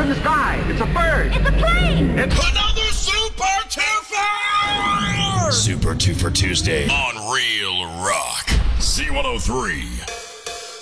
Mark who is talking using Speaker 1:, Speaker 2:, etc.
Speaker 1: in the sky. It's a bird.
Speaker 2: It's a plane.
Speaker 1: It's
Speaker 3: another Super Twofer!
Speaker 4: Super Two for Tuesday
Speaker 3: on Real Rock. C103.